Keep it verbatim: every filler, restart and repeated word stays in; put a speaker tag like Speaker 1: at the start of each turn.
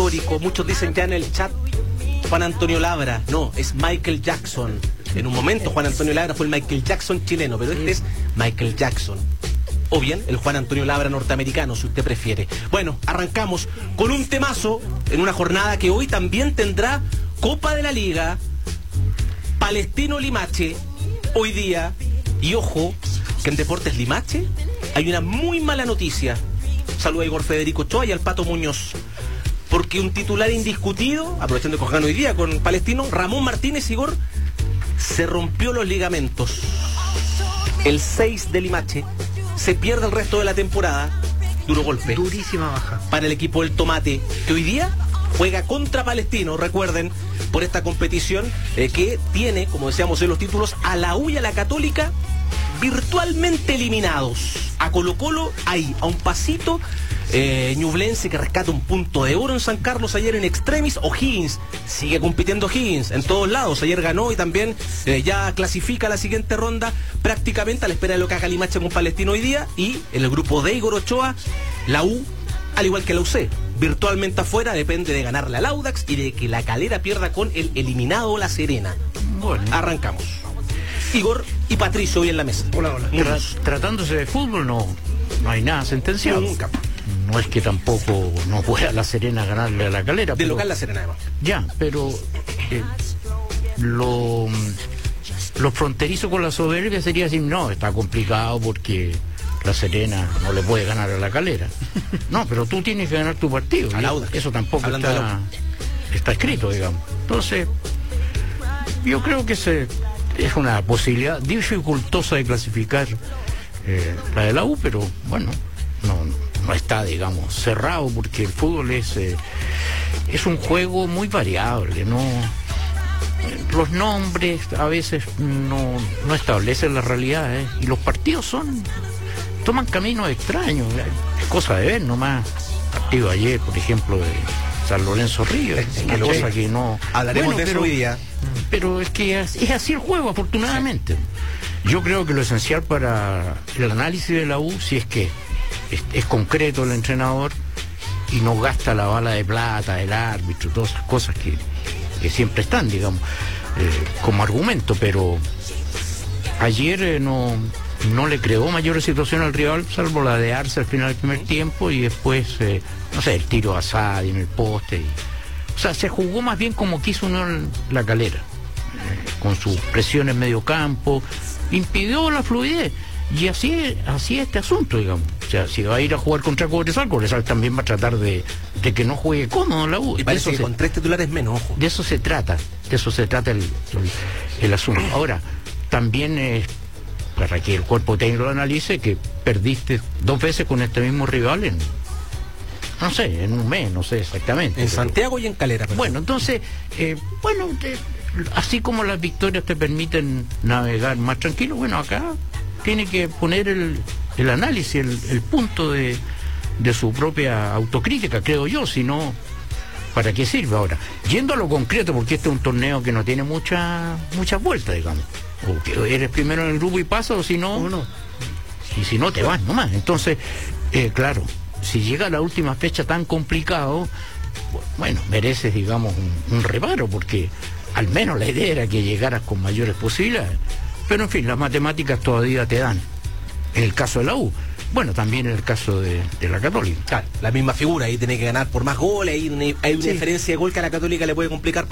Speaker 1: histórico. Muchos dicen ya en el chat Juan Antonio Labra. No, es Michael Jackson. En un momento Juan Antonio Labra fue el Michael Jackson chileno, pero este es Michael Jackson. O bien el Juan Antonio Labra norteamericano, si usted prefiere. Bueno, arrancamos con un temazo en una jornada que hoy también tendrá Copa de la Liga, Palestino Limache, hoy día. Y ojo, que en Deportes Limache hay una muy mala noticia. Saluda a Igor Federico Ochoa y al Pato Muñoz. Porque un titular indiscutido, aprovechando que juegan hoy día con Palestino, Ramón Martínez, Igor, se rompió los ligamentos. El seis de Limache se pierde el resto de la temporada. Duro golpe.
Speaker 2: Durísima baja.
Speaker 1: Para el equipo del Tomate, que hoy día juega contra Palestino, recuerden, por esta competición eh, que tiene, como decíamos en los títulos, a la U y a la Católica virtualmente eliminados. A Colo Colo ahí, a un pasito. Eh, Ñublense que rescata un punto de oro en San Carlos ayer en extremis. O'Higgins sigue compitiendo, O'Higgins en todos lados. Ayer ganó y también eh, ya clasifica a la siguiente ronda, prácticamente a la espera de lo que haga Limache con Palestino hoy día. Y en el grupo de Igor Ochoa, la U, al igual que la U C, virtualmente afuera, depende de ganarle al Audax y de que la Calera pierda con el eliminado La Serena. Bueno, arrancamos. Igor y Patricio hoy en la mesa.
Speaker 2: Hola, hola.
Speaker 3: Tra tratándose de fútbol no, no hay nada sentenciado.
Speaker 1: Nunca.
Speaker 3: No es que tampoco no pueda La Serena ganarle a la Calera.
Speaker 1: De
Speaker 3: pero,
Speaker 1: local La Serena, además.
Speaker 3: Ya, pero eh, lo, lo fronterizo con la soberbia sería decir, no, está complicado porque La Serena no le puede ganar a la Calera. No, pero tú tienes que ganar tu partido. Eso tampoco está, está escrito, digamos. Entonces, yo creo que se, es una posibilidad dificultosa de clasificar eh, la de la U, pero bueno, no, no está, digamos, cerrado, porque el fútbol es, eh, es un juego muy variable, ¿no? Los nombres a veces no, no establecen la realidad, ¿eh? Y los partidos son toman caminos extraños, es cosa de ver nomás. Partido ayer, por ejemplo, de San Lorenzo Río, es una cosa que no...
Speaker 1: Hablaremos
Speaker 3: bueno,
Speaker 1: de
Speaker 3: pero,
Speaker 1: eso hoy día.
Speaker 3: Pero es que es, es así el juego, afortunadamente. Sí. Yo creo que lo esencial para el análisis de la U, si es que es, es concreto el entrenador y no gasta la bala de plata, el árbitro, todas esas cosas que, que siempre están, digamos, eh, como argumento, pero ayer eh, no... no le creó mayor situación al rival, salvo la de Arce al final del primer tiempo y después, eh, no sé, el tiro a Sadi en el poste. Y, o sea, se jugó más bien como quiso uno en la Calera, eh, con sus presiones en medio campo, impidió la fluidez. Y así, así es este asunto, digamos. O sea, si va a ir a jugar contra Cobresal, Cobresal también va a tratar de, de que no juegue cómodo la U.
Speaker 1: Y parece que
Speaker 3: se,
Speaker 1: con tres titulares menos, ojo.
Speaker 3: De eso se trata, de eso se trata el, el, el asunto. Ahora, también... Eh, para que el cuerpo técnico lo analice, que perdiste dos veces con este mismo rival en, no sé, en un mes, no sé exactamente.
Speaker 1: En
Speaker 3: pero...
Speaker 1: Santiago y en Calera.
Speaker 3: Bueno, entonces, eh, bueno, te, así como las victorias te permiten navegar más tranquilo, bueno, acá tiene que poner el, el análisis, el, el punto de, de su propia autocrítica, creo yo, si no, ¿para qué sirve ahora? Yendo a lo concreto, porque este es un torneo que no tiene mucha, muchas vueltas, digamos. O que eres primero en el grupo y pasas, o si no,
Speaker 2: o no.
Speaker 3: Y si no te vas nomás. Entonces, eh, claro, si llega la última fecha tan complicado, bueno, mereces, digamos, un, un reparo, porque al menos la idea era que llegaras con mayores posibilidades. Pero en fin, las matemáticas todavía te dan. En el caso de la U, bueno, también en el caso de, de la Católica.
Speaker 1: Claro, la misma figura, ahí tiene que ganar por más goles, hay una, hay una sí. diferencia de gol que a la Católica le puede complicar.